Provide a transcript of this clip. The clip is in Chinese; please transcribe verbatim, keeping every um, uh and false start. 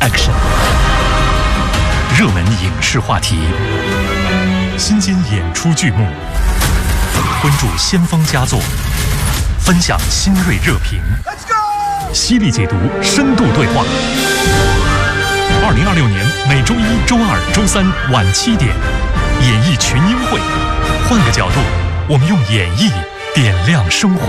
Action。热门影视话题，新鲜演出剧目，关注先锋佳作，分享新锐热评，犀利解读，深度对话。二零二六年每周一、周二、周三晚七点，演艺群英会，换个角度，我们用演绎点亮生活。